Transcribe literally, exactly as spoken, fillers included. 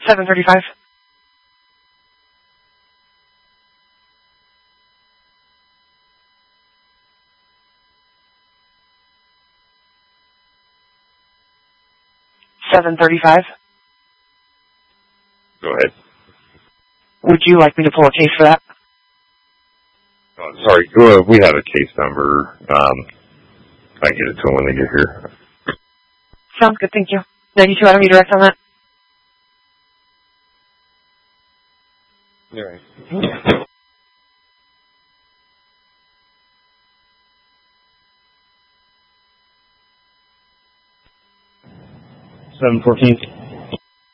seven thirty-five. seven thirty-five. Go ahead. Would you like me to pull a case for that? Oh, sorry, uh, we have a case number. Um, I can get it to them when they get here. Sounds good, thank you. ninety-two Adam, you direct on that? All right. seven fourteen.